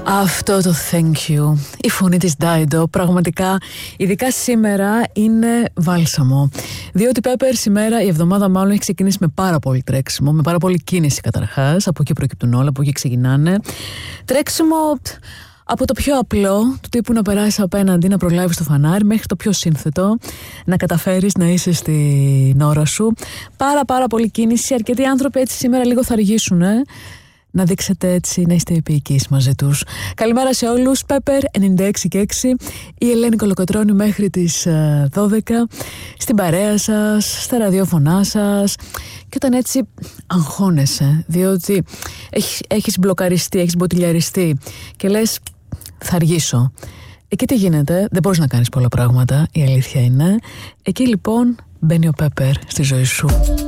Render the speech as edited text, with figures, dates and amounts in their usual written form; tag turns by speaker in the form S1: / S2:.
S1: Αυτό το thank you, η φωνή της Ντάιντο, πραγματικά, ειδικά σήμερα, είναι βάλσαμο. Διότι Pepper σήμερα, η εβδομάδα μάλλον, έχει ξεκινήσει με πάρα πολύ τρέξιμο, με πάρα πολύ κίνηση καταρχάς. Από εκεί προκύπτουν όλα, από εκεί ξεκινάνε. Τρέξιμο από το πιο απλό, του τύπου να περάσεις απέναντι, να προλάβεις το φανάρι, μέχρι το πιο σύνθετο, να καταφέρεις να είσαι στην ώρα σου. Πάρα πολύ κίνηση. Αρκετοί άνθρωποι έτσι σήμερα λίγο θα αργήσουν, να δείξετε έτσι, να είστε επίοικείς μαζί τους. Καλημέρα σε όλους. Pepper 96 και 6. Η Ελένη Κολοκοτρώνη μέχρι τις 12. Στην παρέα σας, στα ραδιόφωνά σας. Και όταν έτσι αγχώνεσαι, διότι έχεις μπλοκαριστεί, έχεις μποτιλιαριστεί και λες θα αργήσω. Εκεί τι γίνεται? Δεν μπορείς να κάνεις πολλά πράγματα, η αλήθεια είναι. Εκεί λοιπόν μπαίνει ο Pepper στη ζωή σου.